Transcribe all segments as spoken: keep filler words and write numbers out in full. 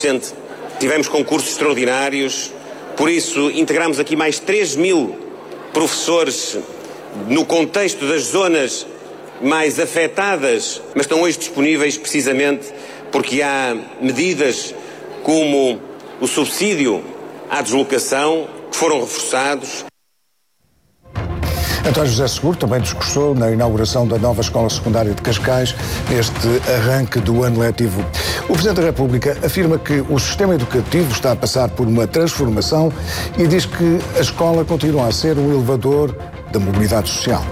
Tivemos concursos extraordinários, por isso integramos aqui mais três mil professores no contexto das zonas mais afetadas, mas estão hoje disponíveis precisamente porque há medidas como o subsídio à deslocação que foram reforçados. António José Seguro também discursou na inauguração da nova Escola Secundária de Cascais neste arranque do ano letivo. O Presidente da República afirma que o sistema educativo está a passar por uma transformação e diz que a escola continua a ser um elevador da mobilidade social.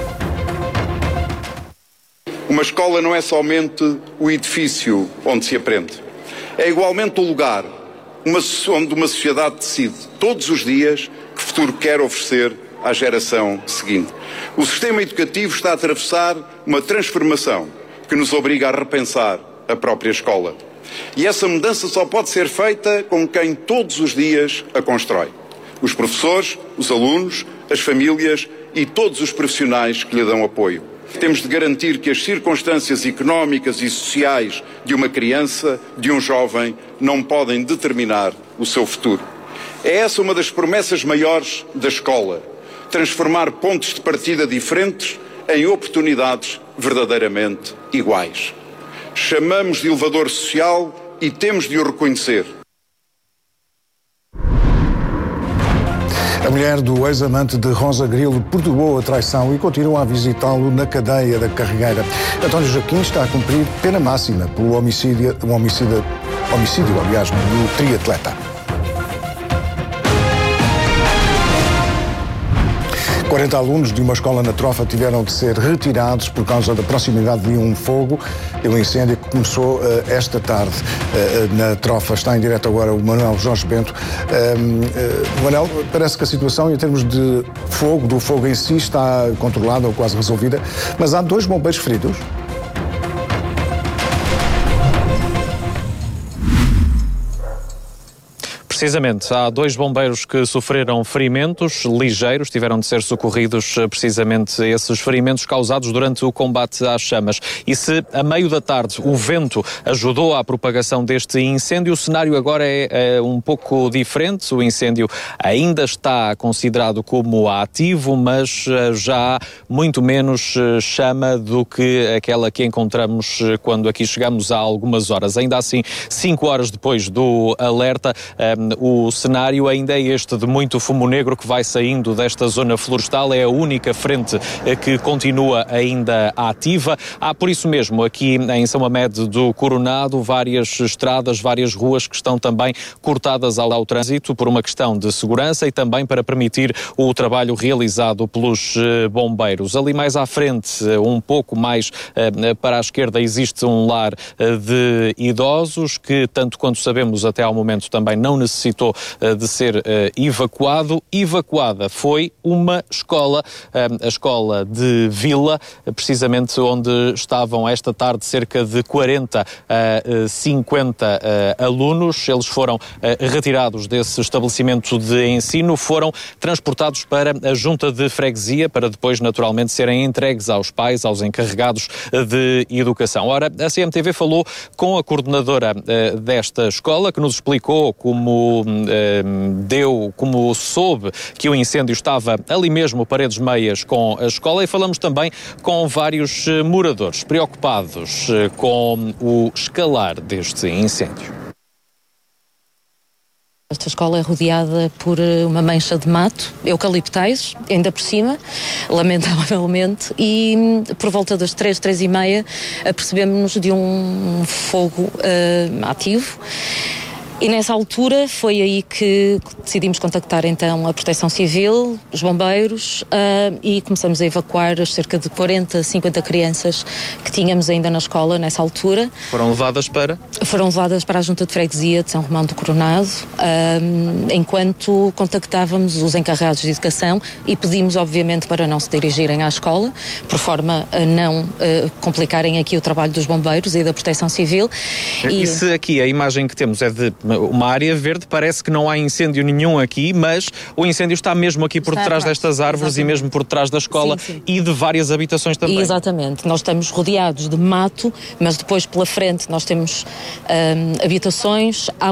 Uma escola não é somente o edifício onde se aprende. É igualmente o lugar uma, onde uma sociedade decide todos os dias que futuro quer oferecer à geração seguinte. O sistema educativo está a atravessar uma transformação que nos obriga a repensar a própria escola. E essa mudança só pode ser feita com quem todos os dias a constrói. Os professores, os alunos, as famílias e todos os profissionais que lhe dão apoio. Temos de garantir que as circunstâncias económicas e sociais de uma criança, de um jovem, não podem determinar o seu futuro. É essa uma das promessas maiores da escola. Transformar pontos de partida diferentes em oportunidades verdadeiramente iguais. Chamamos de elevador social e temos de o reconhecer. A mulher do ex-amante de Rosa Grilo perdoou a traição e continua a visitá-lo na cadeia da Carregueira. António Joaquim está a cumprir pena máxima pelo homicídio, um homicídio, homicídio aliás, do triatleta. quarenta alunos de uma escola na Trofa tiveram de ser retirados por causa da proximidade de um fogo e um incêndio que começou uh, esta tarde uh, na Trofa. Está em direto agora o Manuel Jorge Bento. Um, uh, Manuel, parece que a situação em termos de fogo, do fogo em si, está controlada ou quase resolvida, mas há dois bombeiros feridos. Precisamente, há dois bombeiros que sofreram ferimentos ligeiros, tiveram de ser socorridos precisamente esses ferimentos causados durante o combate às chamas. E se a meio da tarde o vento ajudou à propagação deste incêndio, o cenário agora é, é um pouco diferente. O incêndio ainda está considerado como ativo, mas já há muito menos chama do que aquela que encontramos quando aqui chegamos há algumas horas. Ainda assim, cinco horas depois do alerta, o cenário ainda é este de muito fumo negro que vai saindo desta zona florestal. É a única frente que continua ainda ativa. Há, por isso mesmo, aqui em São Mamede do Coronado, várias estradas, várias ruas que estão também cortadas ao, ao trânsito por uma questão de segurança e também para permitir o trabalho realizado pelos eh, bombeiros. Ali mais à frente, um pouco mais eh, para a esquerda, existe um lar eh, de idosos que, tanto quanto sabemos até ao momento, também não necessitam necessitou uh, de ser uh, evacuado. Evacuada foi uma escola, uh, a escola de Vila, uh, precisamente onde estavam esta tarde cerca de quarenta a cinquenta uh, alunos. Eles foram uh, retirados desse estabelecimento de ensino, foram transportados para a junta de freguesia para depois, naturalmente, serem entregues aos pais, aos encarregados de educação. Ora, a C M T V falou com a coordenadora uh, desta escola, que nos explicou como deu, como soube que o incêndio estava ali mesmo, paredes meias com a escola, e falamos também com vários moradores preocupados com o escalar deste incêndio. Esta escola é rodeada por uma mancha de mato, eucaliptais, ainda por cima, lamentavelmente, e por volta das três, três e meia, apercebemos-nos de um fogo uh, ativo. E nessa altura foi aí que decidimos contactar então a Proteção Civil, os bombeiros, uh, e começamos a evacuar as cerca de quarenta, cinquenta crianças que tínhamos ainda na escola nessa altura. Foram levadas para? Foram levadas para a Junta de Freguesia de São Romão do Coronado, uh, enquanto contactávamos os encarregados de educação e pedimos, obviamente, para não se dirigirem à escola, por forma a não uh, complicarem aqui o trabalho dos bombeiros e da Proteção Civil. E, e se aqui a imagem que temos é de uma área verde, parece que não há incêndio nenhum aqui, mas o incêndio está mesmo aqui por está detrás atrás. destas árvores. Exatamente. E mesmo por detrás da escola. Sim, sim. E de várias habitações também. Exatamente, nós estamos rodeados de mato, mas depois pela frente nós temos hum, habitações. Há